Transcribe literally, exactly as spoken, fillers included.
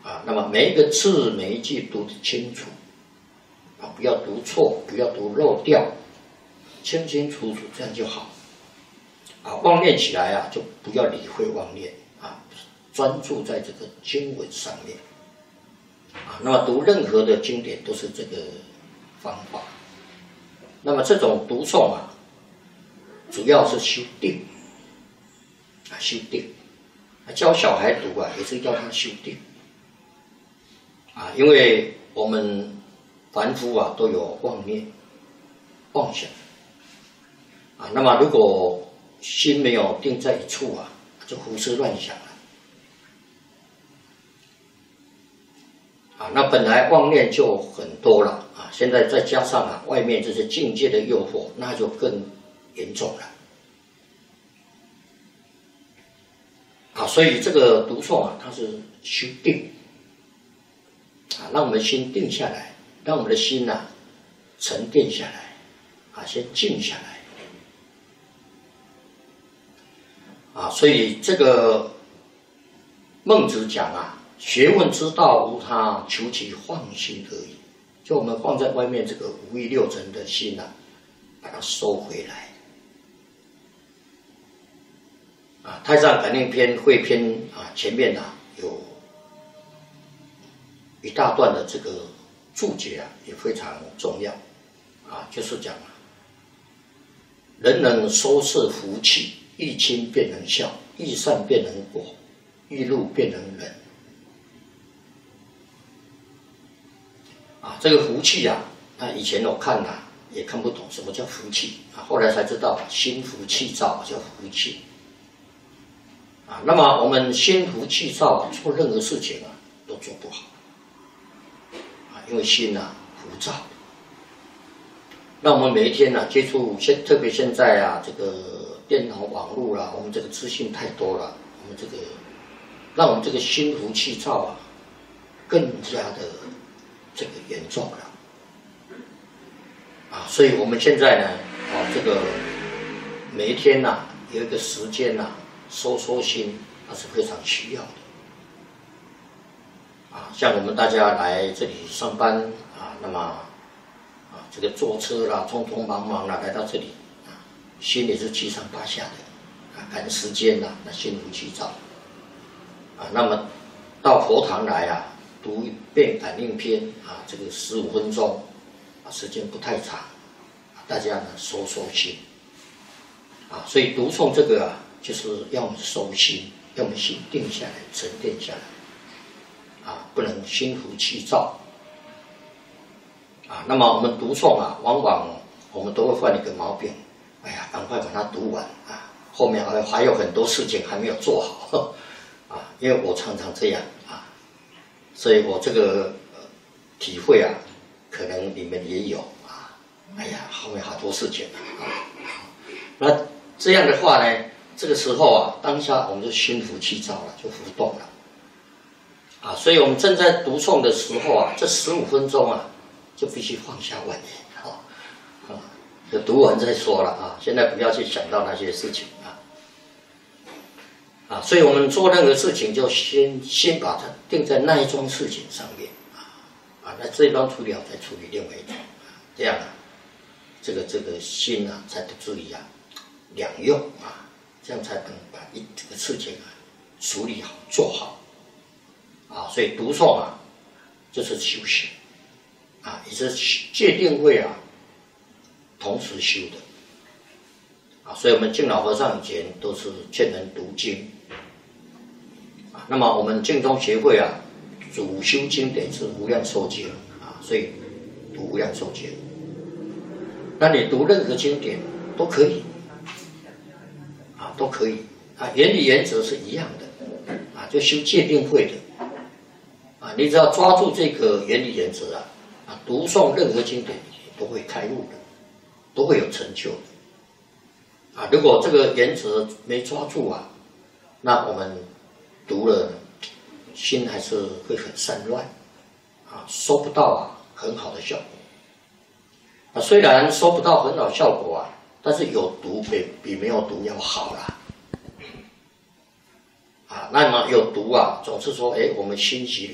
啊，那么每一个字每一句读得清楚，啊，不要读错，不要读漏掉，清清楚楚，这样就好。啊，妄念起来啊，就不要理会妄念啊，专注在这个经文上面。啊，那么读任何的经典都是这个方法。那么这种读诵啊，主要是修定啊，修定。教小孩读啊，也是要他修定啊，因为我们凡夫啊都有妄念、妄想啊。那么如果心没有定在一处啊，就胡思乱想了啊。那本来妄念就很多了啊，现在再加上啊外面这些境界的诱惑，那就更严重了啊。所以这个读诵啊，它是修定啊，让我们心定下来，让我们的心啊沉淀下来啊，先静下来。啊，所以这个孟子讲啊，学问之道无他，求其放心而已。就我们放在外面这个五欲六尘的心啊，把它收回来。啊，《太上感应篇》汇篇啊，前面啊有一大段的这个注解啊，也非常重要啊，就是讲啊，人能收摄福气。易亲便能孝，易善便能果，易怒便能忍。啊，这个福气啊，那以前我看啊也看不懂什么叫福气啊，后来才知道心浮气躁叫福气。啊，那么我们心浮气躁啊，做任何事情啊都做不好。啊，因为心啊浮躁。那我们每一天呢、啊、接触现，特别现在啊这个。电脑、网络啦，我们这个资讯太多了，我们这个让我们这个心浮气躁啊，更加的这个严重了啊！所以我们现在呢，啊，这个每一天呐、啊，有一个时间呐、啊，收收心，那是非常需要的啊。像我们大家来这里上班啊，那么啊，这个坐车啦，匆匆忙忙啦，来到这里。心也是七上八下的啊，赶时间呐、啊，那心浮气躁啊。那么到佛堂来啊，读一遍感应篇啊，这个十五分钟啊，时间不太长，啊、大家呢收收心啊。所以读诵这个啊，就是要我们收心，要我们心定下来、沉淀下来啊，不能心浮气躁啊。那么我们读诵啊，往往我们都会犯一个毛病。哎呀，赶快把它读完啊！后面还还有很多事情还没有做好啊，因为我常常这样啊，所以我这个、呃、体会啊，可能你们也有啊。哎呀，后面好多事情啊，那这样的话呢，这个时候啊，当下我们就心浮气躁了，就浮动了啊。所以我们正在读诵的时候啊，这十五分钟啊，就必须放下妄念啊啊。就读完再说了啊！现在不要去想到那些事情啊啊！所以我们做任何事情，就先先把它定在那一桩事情上面啊啊！那这一桩处理好，再处理另外一桩啊，这样啊，这个这个心啊，才不至于啊两用啊，这样才能把一这个事情啊处理好做好啊！所以读诵啊，就是修行啊，也是戒定慧啊。同时修的啊，所以我们敬老和尚以前都是劝人读经啊。那么我们净宗协会啊，主修经典是无量寿经啊，所以读无量寿经。那你读任何经典都可以啊，都可以啊，原理原则是一样的啊，就修戒定慧的啊，你只要抓住这个原理原则啊啊，读诵任何经典都会开悟的。都会有成就的啊！如果这个原则没抓住啊，那我们读了，心还是会很散乱啊，收不到啊很好的效果啊。虽然收不到很好效果啊，但是有读比比没有读要好啦啊。那么有读啊，总是说，哎，我们欣喜